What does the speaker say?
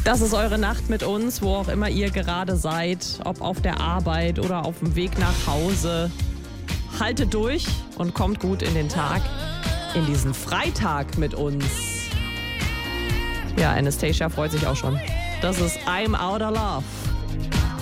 Das ist eure Nacht mit uns, wo auch immer ihr gerade seid, ob auf der Arbeit oder auf dem Weg nach Hause. Haltet durch und kommt gut in den Tag, in diesen Freitag mit uns. Ja, Anastacia freut sich auch schon. Das ist I'm Outta Love.